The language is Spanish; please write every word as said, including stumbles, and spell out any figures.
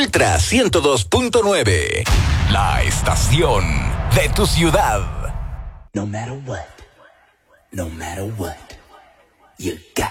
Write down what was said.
Ultra ciento dos punto nueve. La estación de tu ciudad. No matter what, no matter what, you got